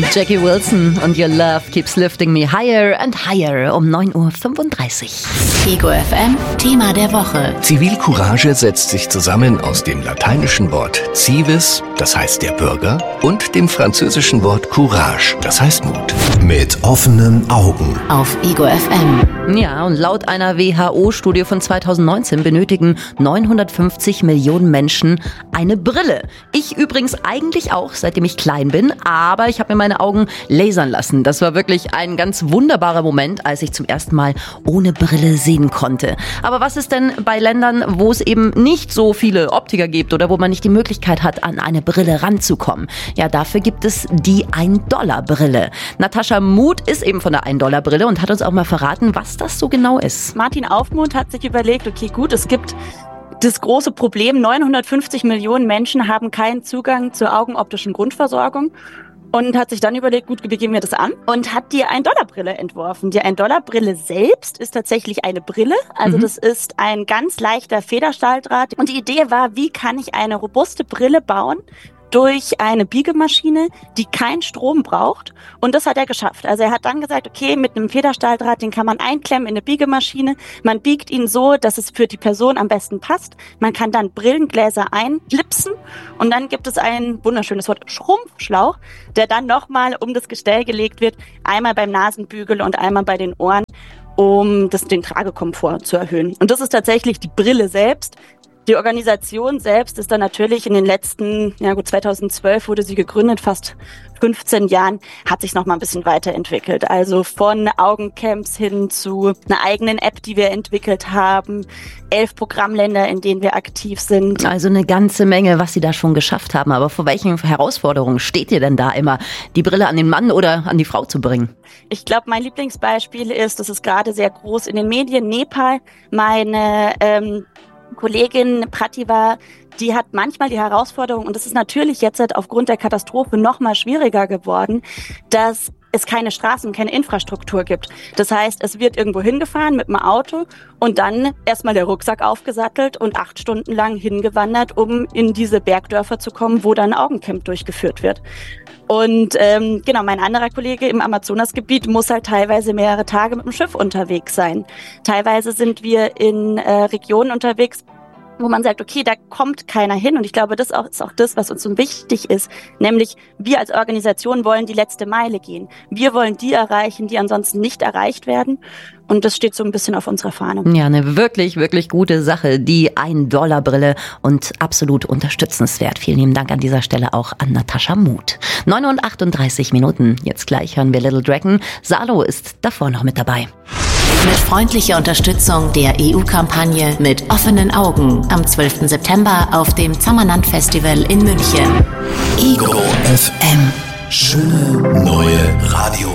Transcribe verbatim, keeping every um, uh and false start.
Jackie Wilson und Your Love Keeps Lifting Me Higher and Higher um neun Uhr fünfunddreißig. Ego F M, Thema der Woche. Zivilcourage setzt sich zusammen aus dem lateinischen Wort civis, das heißt der Bürger, und dem französischen Wort courage, das heißt Mut. Mit offenen Augen. Auf Ego F M. Ja, und laut einer W H O-Studie von zweitausendneunzehn benötigen neunhundertfünfzig Millionen Menschen eine Brille. Ich übrigens eigentlich auch, seitdem ich klein bin, aber ich habe mir meine Augen lasern lassen. Das war wirklich ein ganz wunderbarer Moment, als ich zum ersten Mal ohne Brille sehen konnte. Aber was ist denn bei Ländern, wo es eben nicht so viele Optiker gibt oder wo man nicht die Möglichkeit hat, an eine Brille ranzukommen? Ja, dafür gibt es die ein-Dollar-Brille. Natascha Muth ist eben von der ein-Dollar-Brille und hat uns auch mal verraten, was das so genau ist. Martin Aufmuth hat sich überlegt, okay gut, es gibt das große Problem, neunhundertfünfzig Millionen Menschen haben keinen Zugang zur augenoptischen Grundversorgung. Und hat sich dann überlegt, gut, wie gehen wir das an? Und hat die ein-Dollar-Brille entworfen. Die ein-Dollar-Brille selbst ist tatsächlich eine Brille. Also mhm. das ist ein ganz leichter Federstahldraht. Und die Idee war, wie kann ich eine robuste Brille bauen durch eine Biegemaschine, die keinen Strom braucht. Und das hat er geschafft. Also er hat dann gesagt, okay, mit einem Federstahldraht, den kann man einklemmen in eine Biegemaschine. Man biegt ihn so, dass es für die Person am besten passt. Man kann dann Brillengläser einklipsen. Und dann gibt es ein wunderschönes Wort, Schrumpfschlauch, der dann nochmal um das Gestell gelegt wird. Einmal beim Nasenbügel und einmal bei den Ohren, um das, den Tragekomfort zu erhöhen. Und das ist tatsächlich die Brille selbst. Die Organisation selbst ist dann natürlich in den letzten, ja gut, zweitausendzwölf wurde sie gegründet, fast fünfzehn Jahren, hat sich noch mal ein bisschen weiterentwickelt. Also von Augencamps hin zu einer eigenen App, die wir entwickelt haben, elf Programmländer, in denen wir aktiv sind. Also eine ganze Menge, was Sie da schon geschafft haben. Aber vor welchen Herausforderungen steht ihr denn da immer, die Brille an den Mann oder an die Frau zu bringen? Ich glaube, mein Lieblingsbeispiel ist, das ist gerade sehr groß in den Medien, Nepal. Meine ähm, Kollegin Prativa, die hat manchmal die Herausforderung, und das ist natürlich jetzt halt aufgrund der Katastrophe noch mal schwieriger geworden, dass es keine Straßen, keine Infrastruktur gibt. Das heißt, es wird irgendwo hingefahren mit dem Auto und dann erstmal der Rucksack aufgesattelt und acht Stunden lang hingewandert, um in diese Bergdörfer zu kommen, wo dann ein Augencamp durchgeführt wird. Und ähm, genau, mein anderer Kollege im Amazonasgebiet muss halt teilweise mehrere Tage mit dem Schiff unterwegs sein. Teilweise sind wir in äh, Regionen unterwegs, wo man sagt, okay, da kommt keiner hin. Und ich glaube, das auch, ist auch das, was uns so wichtig ist. Nämlich, wir als Organisation wollen die letzte Meile gehen. Wir wollen die erreichen, die ansonsten nicht erreicht werden. Und das steht so ein bisschen auf unserer Fahne. Ja, eine wirklich, wirklich gute Sache. Die ein-Dollar-Brille und absolut unterstützenswert. Vielen lieben Dank an dieser Stelle auch an Natascha Muth. neun Uhr achtunddreißig Minuten. Jetzt gleich hören wir Little Dragon. Salo ist davor noch mit dabei. Mit freundlicher Unterstützung der E U-Kampagne Mit offenen Augen am zwölften September auf dem Zammerland Festival in München. Ego F M. Schöne neue Radio.